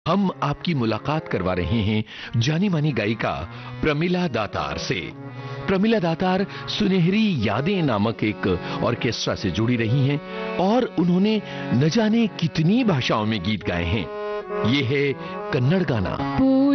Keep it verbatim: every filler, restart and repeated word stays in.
हम आपकी मुलाकात करवा रहे हैं जानी मानी गायिका प्रमिला दातार से। प्रमिला दातार सुनहरी यादें नामक एक ऑर्केस्ट्रा से जुड़ी रही हैं और उन्होंने न जाने कितनी भाषाओं में गीत गाए हैं। ये है कन्नड़ गाना।